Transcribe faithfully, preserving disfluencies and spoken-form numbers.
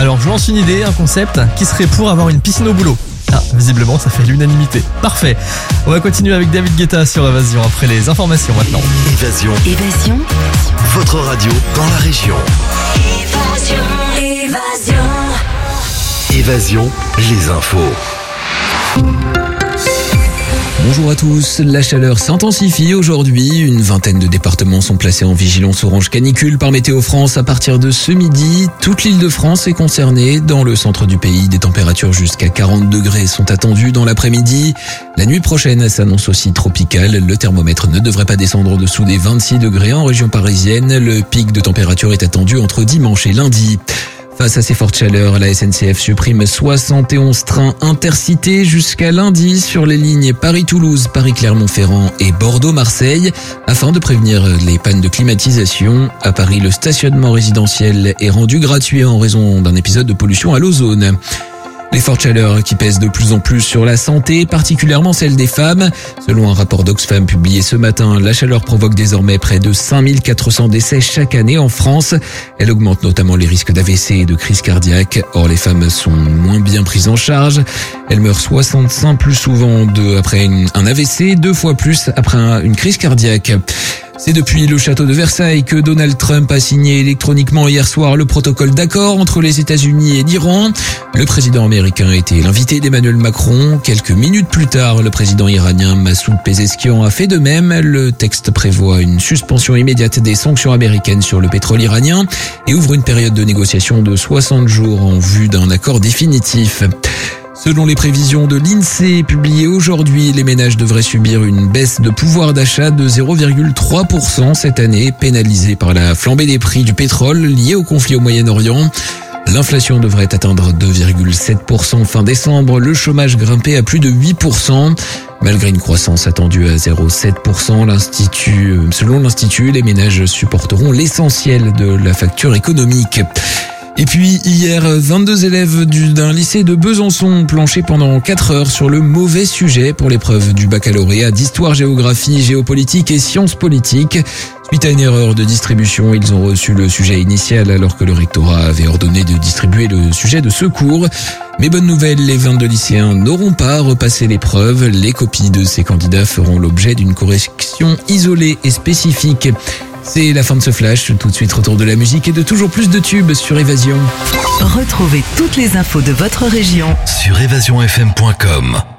Alors je lance une idée, un concept qui serait pour avoir une piscine au boulot. Ah, visiblement ça fait l'unanimité. Parfait. On va continuer avec David Guetta sur Évasion après les informations maintenant. Évasion. Évasion. Votre radio dans la région. Évasion. Évasion. Évasion, les infos. Bonjour à tous, la chaleur s'intensifie aujourd'hui. Une vingtaine de départements sont placés en vigilance orange canicule par Météo France à partir de ce midi. Toute l'île de France est concernée. Dans le centre du pays, des températures jusqu'à quarante degrés sont attendues dans l'après-midi. La nuit prochaine s'annonce aussi tropicale. Le thermomètre ne devrait pas descendre en dessous des vingt-six degrés en région parisienne. Le pic de température est attendu entre dimanche et lundi. Face à ces fortes chaleurs, la S N C F supprime soixante et onze trains intercités jusqu'à lundi sur les lignes Paris-Toulouse, Paris-Clermont-Ferrand et Bordeaux-Marseille afin de prévenir les pannes de climatisation. À Paris, le stationnement résidentiel est rendu gratuit en raison d'un épisode de pollution à l'ozone. Les fortes chaleurs qui pèsent de plus en plus sur la santé, particulièrement celle des femmes. Selon un rapport d'Oxfam publié ce matin, la chaleur provoque désormais près de cinq mille quatre cents décès chaque année en France. Elle augmente notamment les risques d'A V C et de crise cardiaque. Or, les femmes sont moins bien prises en charge. Elles meurent soixante-cinq plus souvent de, après une, un A V C, deux fois plus après un, une crise cardiaque. C'est depuis le château de Versailles que Donald Trump a signé électroniquement hier soir le protocole d'accord entre les États-Unis et l'Iran. Le président américain était l'invité d'Emmanuel Macron. Quelques minutes plus tard, le président iranien Massoud Pezeshkian a fait de même. Le texte prévoit une suspension immédiate des sanctions américaines sur le pétrole iranien et ouvre une période de négociation de soixante jours en vue d'un accord définitif. Selon les prévisions de l'INSEE publiées aujourd'hui, les ménages devraient subir une baisse de pouvoir d'achat de zéro virgule trois pour cent cette année, pénalisée par la flambée des prix du pétrole liée au conflit au Moyen-Orient. L'inflation devrait atteindre deux virgule sept pour cent fin décembre, le chômage grimpé à plus de huit pour cent. Malgré une croissance attendue à zéro virgule sept pour cent, l'Institut, selon l'Institut, les ménages supporteront l'essentiel de la facture économique. Et puis hier, vingt-deux élèves du, d'un lycée de Besançon ont planché pendant quatre heures sur le mauvais sujet pour l'épreuve du baccalauréat d'histoire, géographie, géopolitique et sciences politiques. Suite à une erreur de distribution, ils ont reçu le sujet initial alors que le rectorat avait ordonné de distribuer le sujet de secours. Mais bonne nouvelle, les vingt-deux lycéens n'auront pas repassé l'épreuve. Les copies de ces candidats feront l'objet d'une correction isolée et spécifique. C'est la fin de ce flash. Tout de suite, retour de la musique et de toujours plus de tubes sur Évasion. Retrouvez toutes les infos de votre région sur évasion f m point com.